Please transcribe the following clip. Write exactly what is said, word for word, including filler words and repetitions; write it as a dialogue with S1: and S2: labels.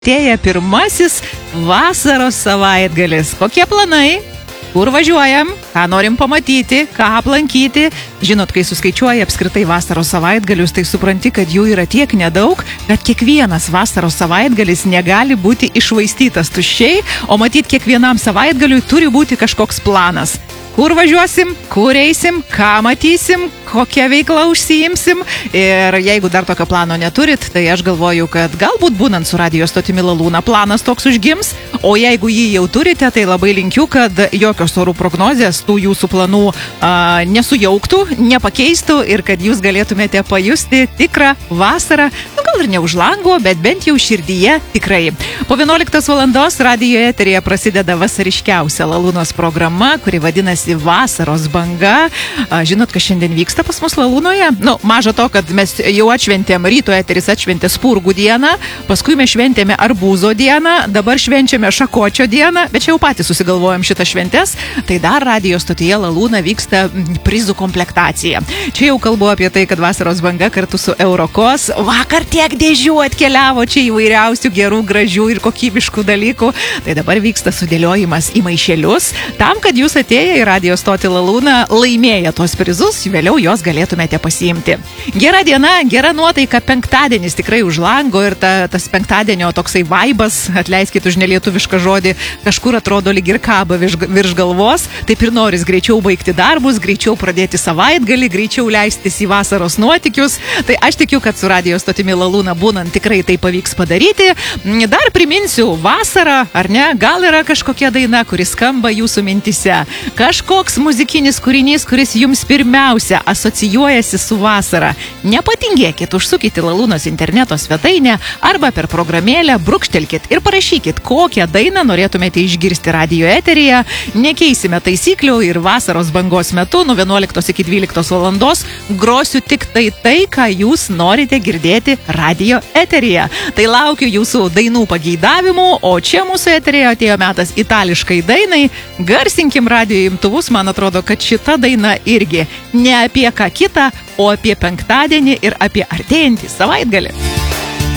S1: artėja pirmasis vasaros savaitgalis. Kokie planai? Kur važiuojam? Ką norim pamatyti? Ką aplankyti? Žinot, kai suskaičiuoji apskritai vasaros savaitgalius, tai supranti, kad jų yra tiek nedaug, kad kiekvienas vasaros savaitgalis negali būti iššvaistytas tuščiai, o matyt, kiekvienam savaitgaliui turi būti kažkoks planas. Kur važiuosim, kur eisim, ką matysim, kokią veiklą užsiimsim. Ir jeigu dar tokio plano neturit, tai aš galvoju, kad galbūt būnant su radijo stotimi Lalūna planas toks užgims, o jeigu jį jau turite, tai labai linkiu, kad jokios orų prognozės tų jūsų planų a, nesujauktų, nepakeistų ir kad jūs galėtumėte pajusti tikrą vasarą, nu gal ir ne už lango, bet bent jau širdyje tikrai. Po vienuoliktos valandos radijo eteryje prasideda vasariškiausia Lalūnos programa, kuri vadinasi Vasaros banga. A, žinot, kas šiandien vyksta pas mus Lalūnoje? Nu, maža to, kad mes jau atšventėm, ryto eteris atšventė Spurgų dieną, paskui mes šventėme Arbūzo dieną, dabar švenčiame Šakočio dieną, bet čia jau patys susigalvojom šitą šventes, tai dar radijo stotyje Lalūna vyksta prizų komplektacija. Čia jau kalbu apie tai, kad Vasaros banga kartu su Eurokos. Vakar tiek dėžių atkeliavo čia įvairiausių gerų, gražių ir kokybiškų dalykų. Tai dabar vyksta sudėliojimas į maišelius, tam, kad jūs atėję į radijo stotį Lalūną laimėję tos prizus, vėliau jos galėtumėte pasiimti. Gera diena, gera nuotaika, penktadienis tikrai už lango ir ta, tas penktadienio toksai vaibas, atleiskit už nelietuvišką žodį, kažkur atrodo lyg ir kaba virš, virš galvos, taip ir noris greičiau baigti darbus, greičiau pradėti savaitgalį, greičiau leistis į vasaros nuotykius. Tai aš tikiu, kad su radijo stotimi Lalūna būnant tikrai tai pavyks padaryti. Dar priminsiu, vasara, ar ne, gal yra kažkokia daina, kuris skamba jūsų mintise. Kažkoks muzikinis kūrinys, kuris jums pirmiausia asocijuojasi su vasara. Nepatingėkit, užsukite Lalūnos interneto svetainę arba per programėlę brūkštelkit ir parašykit, kokią dainą norėtumėte išgirsti radijo eteryje. Nekeisime taisyklių ir vasaros bangos metu nuo vienuoliktos iki dvyliktos valandos grosiu tik tai tai, ką jūs norite girdėti radijo eteryje. Tai laukiu jūsų dainų pageidavimų, o čia mūsų eteryje atėjo metas itališkai dainai. Garsinkim radijo imtuvus, man atrodo, kad šita daina irgi ne apie ką kitą, o apie penktadienį ir apie artėjantį savaitgalį.